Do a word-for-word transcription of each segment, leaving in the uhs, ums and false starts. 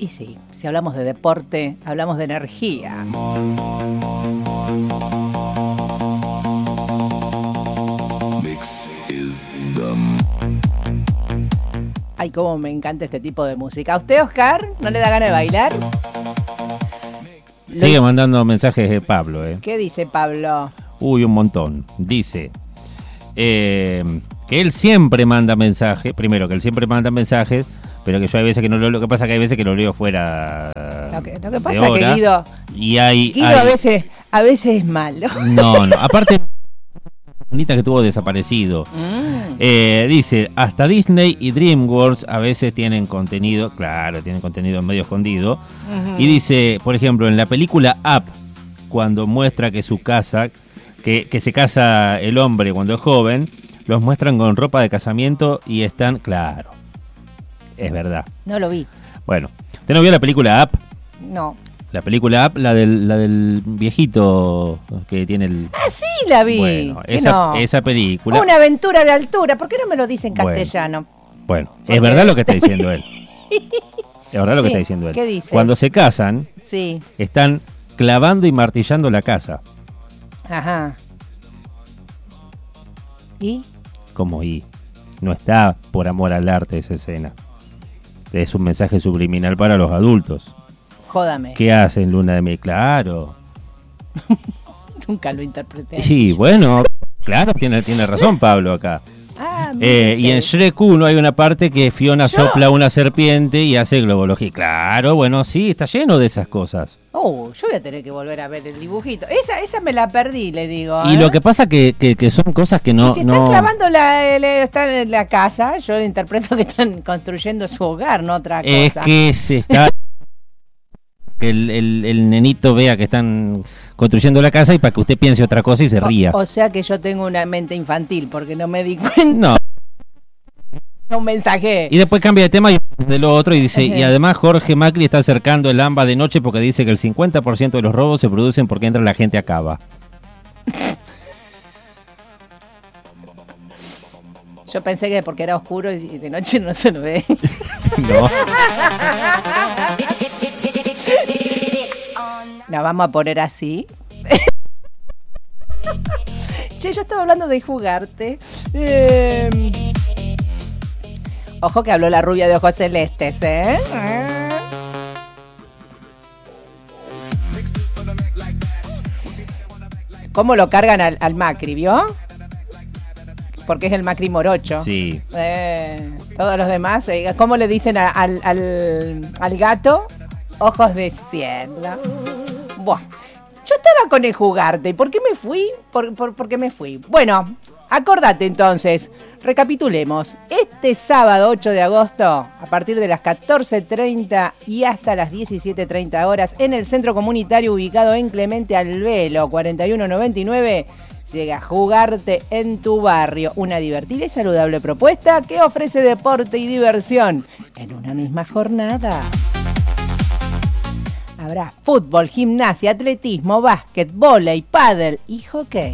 Y sí, si hablamos de deporte, hablamos de energía. Ay, cómo me encanta este tipo de música. ¿A usted, Oscar, no le da ganas de bailar? Sigue Lo... mandando mensajes de Pablo, ¿eh? ¿Qué dice Pablo? Uy, un montón. Dice eh, que él siempre manda mensajes. Primero, que él siempre manda mensajes, pero que yo hay veces que no lo... Lo que pasa que hay veces que lo leo fuera. Lo que, lo que pasa es que Guido... Y hay, Guido hay... a veces, a veces es malo. No, no. Aparte... bonita que estuvo desaparecido. Mm. Eh, dice, hasta Disney y DreamWorks a veces tienen contenido, claro, tienen contenido medio escondido. Uh-huh. Y dice, por ejemplo, en la película Up, cuando muestra que su casa, que, que se casa el hombre cuando es joven, los muestran con ropa de casamiento y están, claro, es verdad. No lo vi. Bueno, ¿usted no vio la película Up? No. La película Up, la del, la del viejito que tiene el... Ah, sí, la vi. Bueno, esa, no? esa película... Una aventura de altura. ¿Por qué no me lo dice en castellano? Bueno, bueno es verdad lo que está diciendo él. Es verdad lo que sí, está diciendo él. ¿Qué dice? Cuando se casan, sí. están clavando y martillando la casa. Ajá. ¿Y? ¿Cómo y? No está por amor al arte esa escena. Es un mensaje subliminal para los adultos. Jódame. ¿Qué hacen Luna de Miel? Claro. Nunca lo interpreté. Sí, bueno, claro, tiene, tiene razón Pablo acá. Ah, eh, y en Shrek uno hay una parte que Fiona ¿Yo? sopla una serpiente y hace globología. Claro, bueno, sí, está lleno de esas cosas. Oh, yo voy a tener que volver a ver el dibujito. Esa esa me la perdí, le digo. Y ¿eh? lo que pasa que, que, que son cosas que no... Y si no... están clavando la, la, están en la casa, yo interpreto que están construyendo su hogar, no otra cosa. Es que se está... que el, el, el nenito vea que están construyendo la casa y para que usted piense otra cosa y se ría. O, o sea que yo tengo una mente infantil porque no me di cuenta. No. Un mensaje. Y después cambia de tema y de lo otro y dice, uh-huh. y además Jorge Macri está acercando el AMBA de noche porque dice que el cincuenta por ciento de los robos se producen porque entra la gente a Cava. Yo pensé que porque era oscuro y de noche no se lo ve. No. La vamos a poner así. Che, yo estaba hablando de jugarte. Eh... Ojo que habló la rubia de ojos celestes, ¿eh? ¿Cómo lo cargan al, al Macri, vio? Porque es el Macri morocho. Sí. Eh, todos los demás, eh, ¿cómo le dicen a, al, al, al gato? Ojos de cielo. Buah. Yo estaba con el jugarte. ¿Y por qué me fui? ¿Por, por, por qué me fui? Bueno, acordate entonces. Recapitulemos. Este sábado ocho de agosto, a partir de las catorce treinta y hasta las diecisiete treinta horas, en el centro comunitario ubicado en Clemente Albelo, cuarenta y uno noventa y nueve, llega a Jugarte en tu barrio. Una divertida y saludable propuesta que ofrece deporte y diversión en una misma jornada. Habrá fútbol, gimnasia, atletismo, básquet, vóley, pádel y hockey.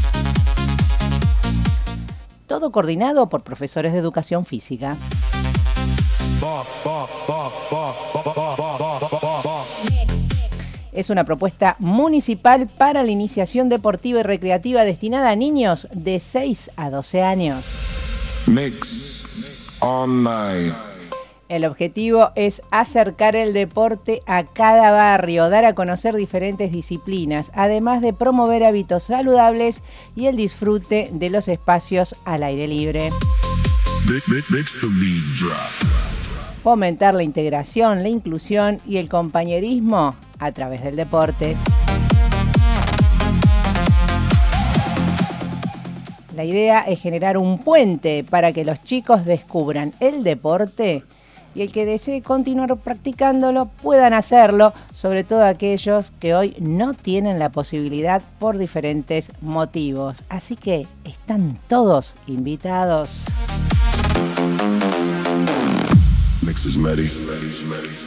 Todo coordinado por profesores de educación física. Es una propuesta municipal para la iniciación deportiva y recreativa destinada a niños de seis a doce años. Mix Online. El objetivo es acercar el deporte a cada barrio, dar a conocer diferentes disciplinas, además de promover hábitos saludables y el disfrute de los espacios al aire libre. Fomentar la integración, la inclusión y el compañerismo a través del deporte. La idea es generar un puente para que los chicos descubran el deporte y el que desee continuar practicándolo puedan hacerlo, sobre todo aquellos que hoy no tienen la posibilidad por diferentes motivos. Así que están todos invitados. Mix is ready. Ready, ready.